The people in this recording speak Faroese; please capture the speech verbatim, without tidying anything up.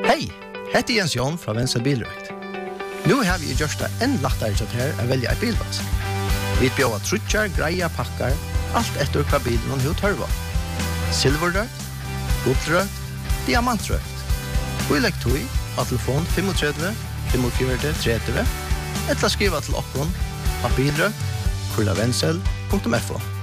Hei, heter Jens Jon fra Venstre Bilrøkt. Nå har vi gjort det enn lettere til her å velge en bilvask. Vi bjør trutjar, greier, pakker, alt etter hva bilen og hva tørver. Silverrøkt, guldrøkt, diamantrøkt. Vi legger tog av telefon fem tre fem fire tre tre eller skriva til okkon av bilrøkt, kurlavensel punktum f o.